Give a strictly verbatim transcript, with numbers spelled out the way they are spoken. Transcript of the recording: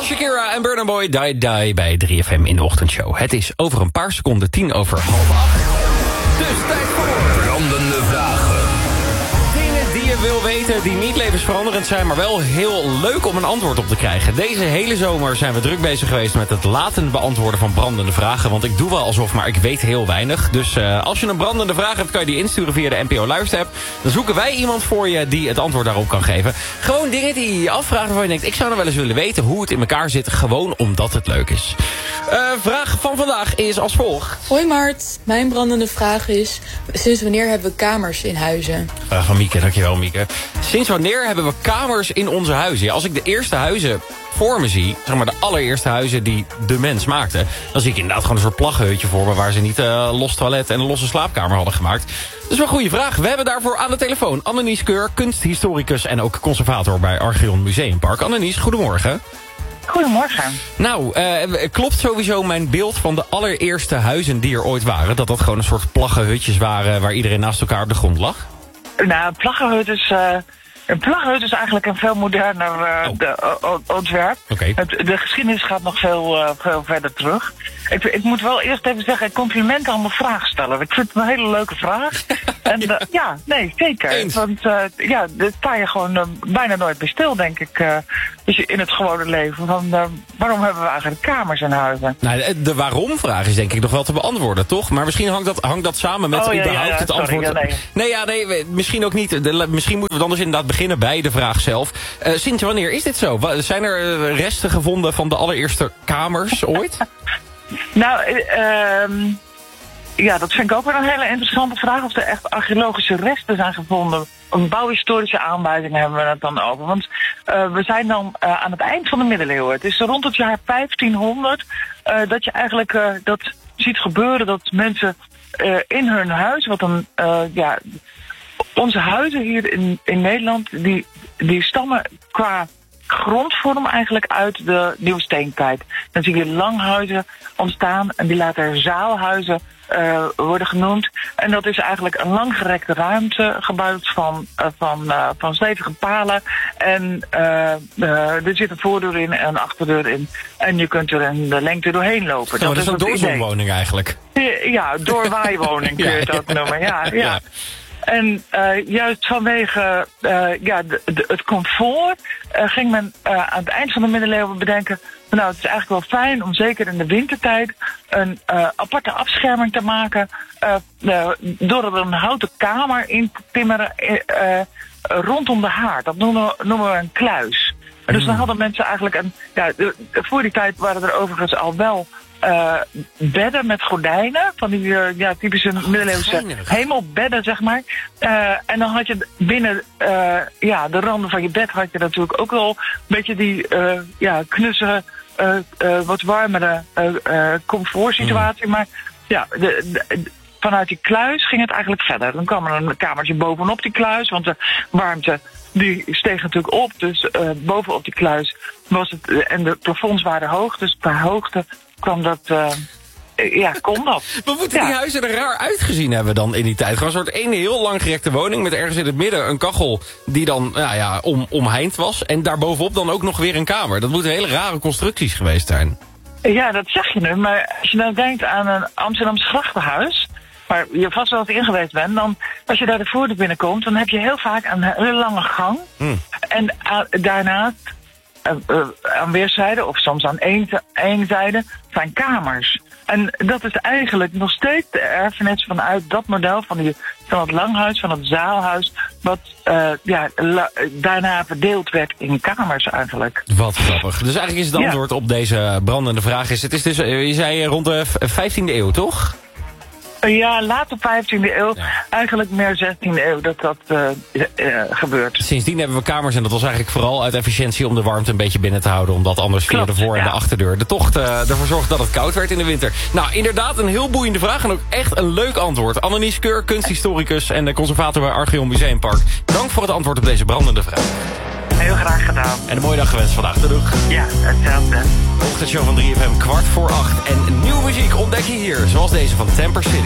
Shakira en Burna Boy, Die Die bij drie F M in de ochtendshow. Het is over een paar seconden tien over half acht. Dus tijd voor brandende vragen. Dingen die je wil weten die niet levensveranderend zijn, maar wel heel leuk om een antwoord op te krijgen. Deze hele zomer zijn we druk bezig geweest met het laten beantwoorden van brandende vragen. Want ik doe wel alsof, maar ik weet heel weinig. Dus uh, als je een brandende vraag hebt, kan je die insturen via de N P O Luister-app. Dan zoeken wij iemand voor je die het antwoord daarop kan geven. Gewoon dingen die je je afvraagt waarvan je denkt, ik zou nou wel eens willen weten hoe het in elkaar zit. Gewoon omdat het leuk is. Uh, vraag van vandaag is als volgt. Hoi Mart, mijn brandende vraag is, sinds wanneer hebben we kamers in huizen? Vraag van Mieke, dankjewel Mieke. Sinds wanneer hebben we kamers in onze huizen? Ja, als ik de eerste huizen voor me zie, zeg maar de allereerste huizen die de mens maakte, dan zie ik inderdaad gewoon een soort plaggenhutje voor me waar ze niet uh, los toilet en een losse slaapkamer hadden gemaakt. Dat is wel een goede vraag. We hebben daarvoor aan de telefoon Annelies Keur, kunsthistoricus en ook conservator bij Archeon Museumpark. Annelies, goedemorgen. Goedemorgen. Nou, uh, klopt sowieso mijn beeld van de allereerste huizen die er ooit waren? Dat dat gewoon een soort plaggenhutjes waren waar iedereen naast elkaar op de grond lag? Nou, plaggenhut is, uh, een plaggenhut is eigenlijk een veel moderner uh, oh. de, uh, ontwerp. Okay. Het, de geschiedenis gaat nog veel, uh, veel verder terug. Ik, ik moet wel eerst even zeggen, complimenten aan mijn vraagsteller. Ik vind het een hele leuke vraag. En ja. Uh, ja, nee, zeker. Eens. Want uh, ja, daar sta je gewoon uh, bijna nooit bij stil, denk ik. Uh, dus in het gewone leven. Van, uh, waarom hebben we eigenlijk kamers in huizen? Nou, de, de waarom-vraag is denk ik nog wel te beantwoorden, toch? Maar misschien hangt dat, hangt dat samen met oh, ja, überhaupt ja, ja, het sorry, antwoord. Ja, nee. nee, ja, nee, misschien ook niet. De, misschien moeten we dan dus inderdaad beginnen bij de vraag zelf. Uh, sinds wanneer is dit zo? Zijn er resten gevonden van de allereerste kamers ooit? Nou, uh, ja, dat vind ik ook wel een hele interessante vraag. Of er echt archeologische resten zijn gevonden. Een bouwhistorische aanwijzingen hebben we het dan over. Want uh, we zijn dan uh, aan het eind van de middeleeuwen. Het is rond het jaar vijftienhonderd uh, dat je eigenlijk uh, dat ziet gebeuren. Dat mensen uh, in hun huis, wat dan, uh, ja, onze huizen hier in, in Nederland, die, die stammen qua grondvorm eigenlijk uit de Nieuwsteentijd. Dan zie je langhuizen ontstaan en die later zaalhuizen uh, worden genoemd. En dat is eigenlijk een langgerekte ruimte gebouwd van, uh, van, uh, van stevige palen. En uh, uh, er zit een voordeur in en een achterdeur in. En je kunt er in de lengte doorheen lopen. Ja, dat, dat is een het doorzonwoning eigenlijk. Ja, doorwaaiwoning kun je ja, dat ja, noemen. Ja, ja. ja. En uh, juist vanwege uh, ja, de, de, het comfort uh, ging men uh, aan het eind van de middeleeuwen bedenken, nou, het is eigenlijk wel fijn om zeker in de wintertijd een uh, aparte afscherming te maken uh, uh, door er een houten kamer in te timmeren uh, uh, rondom de haard. Dat noemen we, noemen we een kluis. Mm. Dus dan hadden mensen eigenlijk een, ja, de, voor die tijd waren er overigens al wel Uh, bedden met gordijnen, van die uh, ja, typische oh, middeleeuwse geinig. hemelbedden, zeg maar. Uh, en dan had je binnen uh, ja, de randen van je bed had je natuurlijk ook wel een beetje die uh, ja, knusse, uh, uh, wat warmere uh, uh, comfortsituatie. Mm. Maar ja, de, de, vanuit die kluis ging het eigenlijk verder. Dan kwam er een kamertje bovenop die kluis, want de warmte die steeg natuurlijk op. Dus uh, bovenop die kluis was het, uh, en de plafonds waren hoog, dus per hoogte kwam dat, uh, ja, kon dat. Wat moeten ja. die huizen er raar uitgezien hebben dan in die tijd? Gewoon een soort ene heel langgerekte woning met ergens in het midden een kachel die dan nou ja, om, omheind was. En daarbovenop dan ook nog weer een kamer. Dat moeten hele rare constructies geweest zijn. Ja, dat zeg je nu. Maar als je nou denkt aan een Amsterdamse grachtenhuis, waar je vast wel eens in geweest bent, dan als je daar de voordeur binnenkomt, dan heb je heel vaak een hele lange gang. Hmm. En uh, daarnaast Uh, uh, aan weerszijden, of soms aan één, één zijde, zijn kamers. En dat is eigenlijk nog steeds de erfenis vanuit dat model van, die, van het langhuis, van het zaalhuis, wat uh, ja, la, daarna verdeeld werd in kamers eigenlijk. Wat grappig. Dus eigenlijk is het antwoord ja. op deze brandende vraag is, het is dus, je zei rond de vijftiende eeuw, toch? Ja, later vijftiende eeuw, ja. eigenlijk meer zestiende eeuw dat dat uh, uh, gebeurt. Sindsdien hebben we kamers en dat was eigenlijk vooral uit efficiëntie om de warmte een beetje binnen te houden. Omdat anders via de voor- en ja. de achterdeur de tocht uh, ervoor zorgde dat het koud werd in de winter. Nou, inderdaad een heel boeiende vraag en ook echt een leuk antwoord. Annelies Keur, kunsthistoricus en de conservator bij Archeon Museumpark. Dank voor het antwoord op deze brandende vraag. Heel graag gedaan. En een mooie dag gewenst vandaag. Doei. Ja, hetzelfde. Ochtendshow van drie F M, kwart voor acht. En nieuwe muziek ontdek je hier, zoals deze van Temper City.